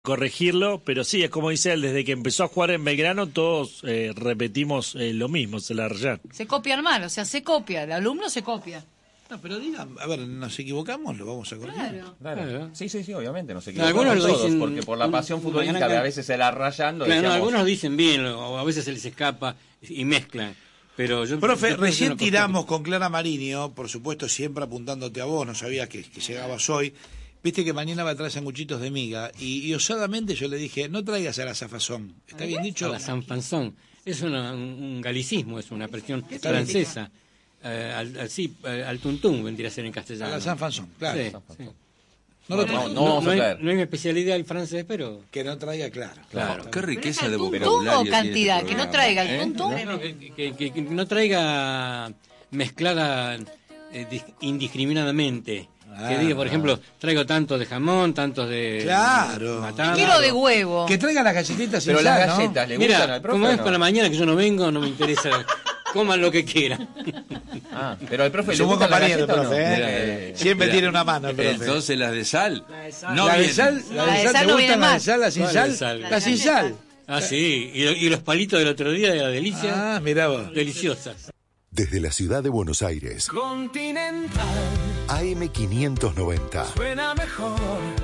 corregirlo, pero sí, es como dice él, desde que empezó a jugar en Belgrano todos repetimos lo mismo, se la rayan. Se copian mal, o sea, se copia, el alumno se copia. No, pero digan, a ver, nos equivocamos, lo vamos a corregir. Claro. Sí, obviamente nos No, equivocamos algunos lo todos, dicen, porque por la pasión futbolística de a veces se la rayan, lo claro, decíamos. no, algunos dicen bien, o a veces se les escapa y mezclan. Pero Profe, recién tiramos con Clara Mariño, por supuesto siempre apuntándote a vos, no sabía que llegabas hoy. Viste que mañana va a traer sanguchitos de miga y osadamente yo le dije, no traigas a la zafazón. ¿Está bien dicho? A la sanfanzón. Es un galicismo, es una expresión francesa. Al tuntún vendría a ser en castellano. A la sanfanzón, claro. Sí. No lo traigo. No vamos a traer. No es mi especialidad el francés, pero... Que no traiga, claro. Qué riqueza de ¿Tuntún vocabulario o cantidad? Que no traiga el tuntún. Que no traiga mezclada indiscriminadamente. Que diga, por ejemplo, traigo tantos de jamón, tantos de... Claro. Matambre. Quiero de huevo. Que traiga las galletitas sin Pero sal, las ¿no? galletas, ¿le gustan Mira, al profe como o es no? para la mañana que yo no vengo, no me interesa. Coman lo que quieran. Pero al profe Es le un buen gustan las compañero, galletas o no? profe, Siempre tiene una mano el profe. Entonces las de sal. No la de vienen. sal, La de sal ¿te no viene gustan las de más. sal, las sin ¿Cuál sal? de sal? Las sin sal. Ah, sí. Y los palitos del otro día de la delicia. Ah, mirá vos. Deliciosas. Desde la ciudad de Buenos Aires, Continental AM590. suena mejor.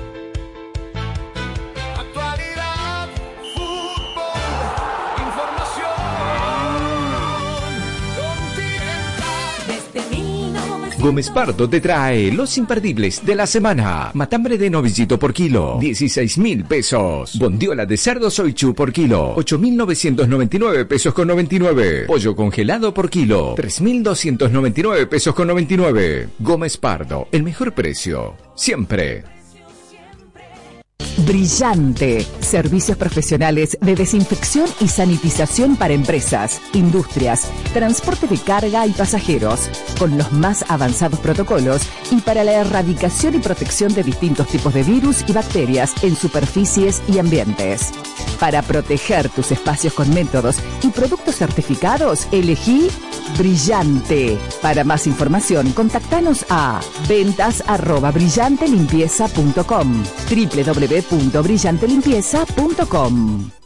Actualidad, fútbol, información. Continental. Desde 1900. Gómez Pardo te trae los imperdibles de la semana. Matambre de novillito por kilo, 16.000 pesos. Bondiola de cerdo soichu por kilo, 8.999 pesos con 99. Pollo congelado por kilo, 3.299 pesos con 99. Gómez Pardo, el mejor precio, siempre. Brillante. Servicios profesionales de desinfección y sanitización para empresas, industrias, transporte de carga y pasajeros, con los más avanzados protocolos y para la erradicación y protección de distintos tipos de virus y bacterias en superficies y ambientes. Para proteger tus espacios con métodos y productos certificados, elegí Brillante. Para más información, contactanos a ventas@brillantelimpieza.com, www.brillantelimpieza.com.